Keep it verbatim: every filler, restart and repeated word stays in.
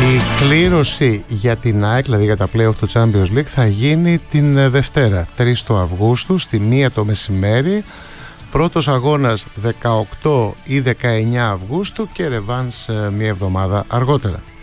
Η κλήρωση για την ΑΕΚ, δηλαδή για τα play-off του Champions League, θα γίνει την Δευτέρα, τρεις του Αυγούστου, στη μία το μεσημέρι. Πρώτος αγώνας δεκαοκτώ ή δεκαεννιά Αυγούστου και ρεβάνς μία εβδομάδα αργότερα.